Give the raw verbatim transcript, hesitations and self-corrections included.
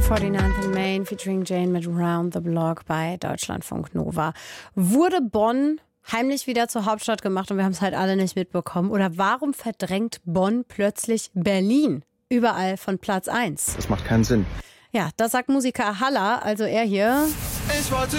forty-ninth in Main featuring Jane mit Round the Block bei Deutschlandfunk Nova. Wurde Bonn heimlich wieder zur Hauptstadt gemacht und wir haben es halt alle nicht mitbekommen? Oder warum verdrängt Bonn plötzlich Berlin überall von Platz eins? Das macht keinen Sinn. Ja, das sagt Musiker Halla, also er hier. Ich wollte